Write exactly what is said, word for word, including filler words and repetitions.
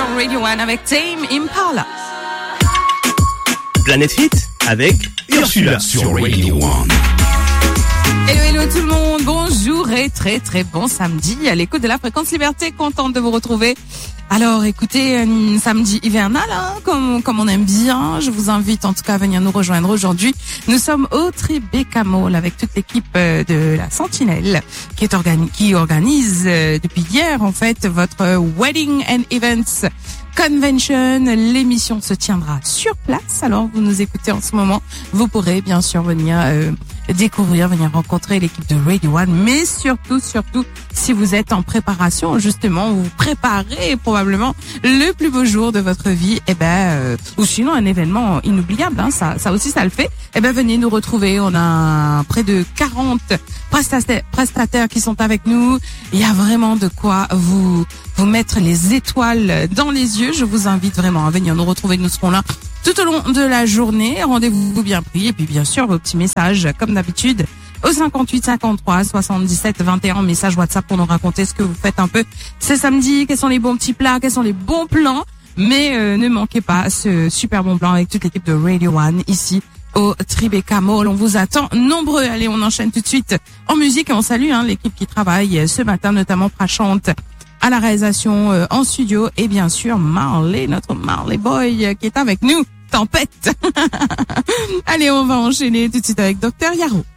sur Radio One avec Tame Impala. Planète Hit avec Ursula sur Radio One. Hello, hello tout le monde, bonjour et très très bon samedi à l'écoute de la Fréquence Liberté, contente de vous retrouver. Alors écoutez, un samedi hivernal, hein, comme, comme on aime bien, je vous invite en tout cas à venir nous rejoindre aujourd'hui. Nous sommes au Tribeca Mall avec toute l'équipe de la Sentinelle qui, est organi- qui organise euh, depuis hier en fait votre Wedding and Events Convention. L'émission se tiendra sur place, alors vous nous écoutez en ce moment, vous pourrez bien sûr venir euh, découvrir, venir rencontrer l'équipe de Radio One, mais surtout, surtout, si vous êtes en préparation, justement, vous préparez probablement le plus beau jour de votre vie, eh ben, euh, ou sinon un événement inoubliable, hein, ça, ça aussi, ça le fait. Eh ben, venez nous retrouver. On a près de quarante prestataires, prestataires qui sont avec nous. Il y a vraiment de quoi vous, vous mettre les étoiles dans les yeux. Je vous invite vraiment à venir nous retrouver. Nous serons là tout au long de la journée. Rendez-vous bien pris. Et puis, bien sûr, vos petits messages, comme d'habitude, au cinquante-huit cinquante-trois soixante-dix-sept vingt et un, message WhatsApp pour nous raconter ce que vous faites un peu ce samedi, quels sont les bons petits plats, quels sont les bons plans. Mais euh, ne manquez pas ce super bon plan avec toute l'équipe de Radio One ici au Tribeca Mall. On vous attend nombreux. Allez, on enchaîne tout de suite en musique et on salue hein, l'équipe qui travaille ce matin, notamment Prachante à la réalisation euh, en studio et bien sûr Marley, notre Marley Boy euh, qui est avec nous. Tempête. Allez, on va enchaîner tout de suite avec Docteur Yaro.